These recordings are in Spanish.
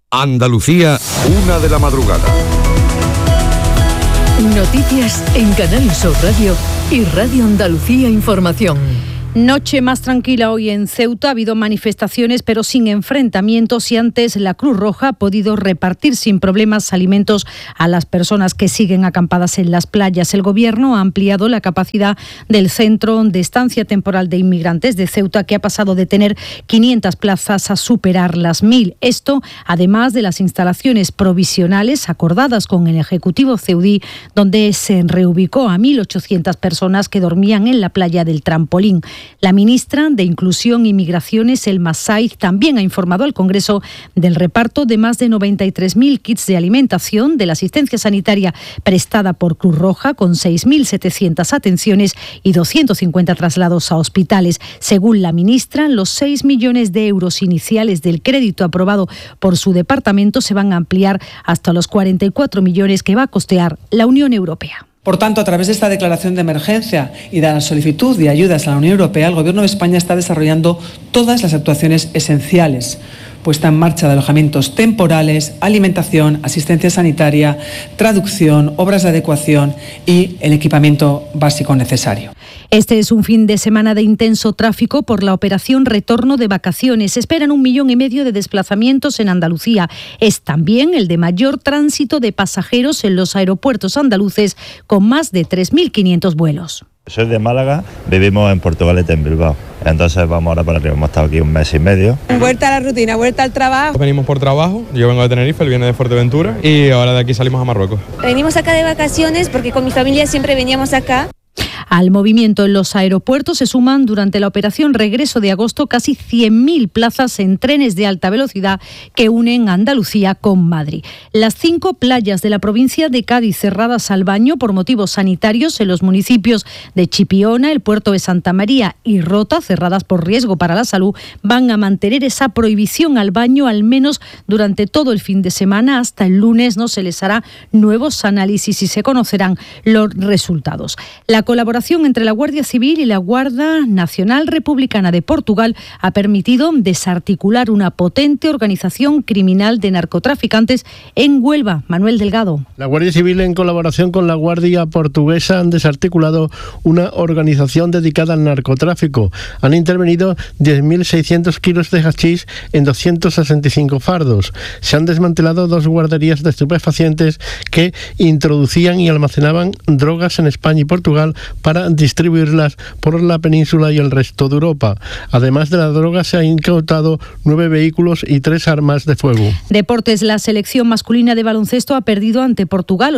Andalucía, 1 de la madrugada. Noticias en Canal Sur Radio y Radio Andalucía Información. Noche más tranquila hoy en Ceuta. Ha habido manifestaciones pero sin enfrentamientos y antes la Cruz Roja ha podido repartir sin problemas alimentos a las personas que siguen acampadas en las playas. El Gobierno ha ampliado la capacidad del Centro de Estancia Temporal de Inmigrantes de Ceuta, que ha pasado de tener 500 plazas a superar las 1.000. Esto además de las instalaciones provisionales acordadas con el Ejecutivo ceudí, donde se reubicó a 1.800 personas que dormían en la playa del Trampolín. La ministra de Inclusión y Migraciones, Elma Saiz, también ha informado al Congreso del reparto de más de 93.000 kits de alimentación de la asistencia sanitaria prestada por Cruz Roja, con 6.700 atenciones y 250 traslados a hospitales. Según la ministra, los 6 millones de euros iniciales del crédito aprobado por su departamento se van a ampliar hasta los 44 millones que va a costear la Unión Europea. Por tanto, a través de esta declaración de emergencia y de la solicitud de ayudas a la Unión Europea, el Gobierno de España está desarrollando todas las actuaciones esenciales. Puesta en marcha de alojamientos temporales, alimentación, asistencia sanitaria, traducción, obras de adecuación y el equipamiento básico necesario. Este es un fin de semana de intenso tráfico por la operación Retorno de Vacaciones. Se esperan 1,5 millones de desplazamientos en Andalucía. Es también el de mayor tránsito de pasajeros en los aeropuertos andaluces, con más de 3.500 vuelos. Soy de Málaga, vivimos en Portugalete, en Bilbao. Entonces vamos ahora para arriba, hemos estado aquí 1 mes y medio. Vuelta a la rutina, vuelta al trabajo. Venimos por trabajo, yo vengo de Tenerife, él viene de Fuerteventura y ahora de aquí salimos a Marruecos. Venimos acá de vacaciones porque con mi familia siempre veníamos acá. Al movimiento en los aeropuertos se suman durante la operación Regreso de agosto casi 100.000 plazas en trenes de alta velocidad que unen Andalucía con Madrid. Las 5 playas de la provincia de Cádiz cerradas al baño por motivos sanitarios en los municipios de Chipiona, el puerto de Santa María y Rota, cerradas por riesgo para la salud, van a mantener esa prohibición al baño al menos durante todo el fin de semana. Hasta el lunes no se les hará nuevos análisis y se conocerán los resultados. La colaboración entre la Guardia Civil y la Guardia Nacional Republicana de Portugal ha permitido desarticular una potente organización criminal de narcotraficantes en Huelva. Manuel Delgado. La Guardia Civil, en colaboración con la Guardia Portuguesa, han desarticulado una organización dedicada al narcotráfico. Han intervenido 10.600 kilos de hachís en 265 fardos. Se han desmantelado 2 guarderías de estupefacientes que introducían y almacenaban drogas en España y Portugal para distribuirlas por la península y el resto de Europa. Además de la droga, se han incautado 9 vehículos y 3 armas de fuego. Deportes. La selección masculina de baloncesto ha perdido ante Portugal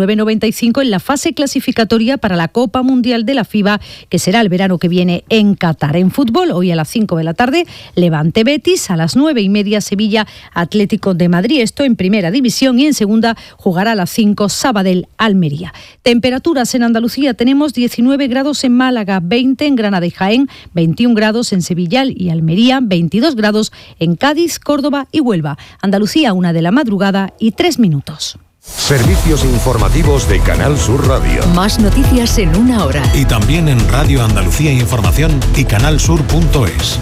89-95 en la fase clasificatoria para la Copa Mundial de la FIBA, que será el verano que viene en Qatar. En fútbol, hoy a las 5 de la tarde, Levante Betis, a las 9:30 Sevilla Atlético de Madrid. Esto en primera división, y en segunda jugará a las 5 Sabadell Almería. Temperaturas en Andalucía. Tenemos 19 grados en Málaga, 20 en Granada y Jaén, 21 grados en Sevilla y Almería, 22 grados en Cádiz, Córdoba y Huelva. Andalucía, 1 de la madrugada y 3 minutos. Servicios informativos de Canal Sur Radio. Más noticias en 1 hora. Y también en Radio Andalucía Información y canalsur.es.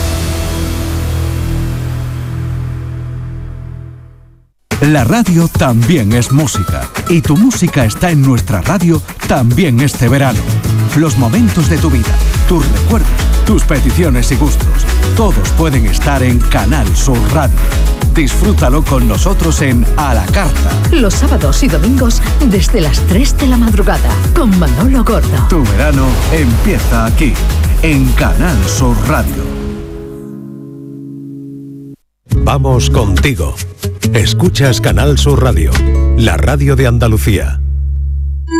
La radio también es música, y tu música está en nuestra radio también este verano. Los momentos de tu vida, tus recuerdos, tus peticiones y gustos, todos pueden estar en Canal Sur Radio. Disfrútalo con nosotros en A la Carta. Los sábados y domingos desde las 3 de la madrugada con Manolo Gordo. Tu verano empieza aquí, en Canal Sur Radio. Vamos contigo. Escuchas Canal Sur Radio, la radio de Andalucía.